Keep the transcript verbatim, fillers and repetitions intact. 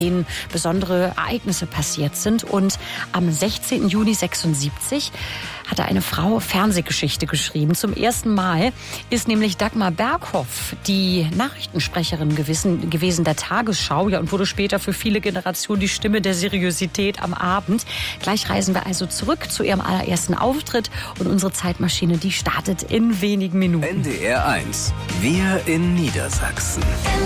denen besondere Ereignisse passiert sind. Und am sechzehnten Juni sechsundsiebzig hatte eine Frau Fernsehgeschichte geschrieben. Zum ersten Mal ist nämlich Dagmar Berghoff die Nachrichtensprecherin gewesen, gewesen der Tagesschau, ja, und wurde später für viele Generationen die Stimme der Seriosität am Abend. Gleich reisen wir also zurück zu ihrem allerersten Auftritt und unsere Zeitmaschine, die startet in wenigen Minuten. N D R eins. Wir in Niedersachsen.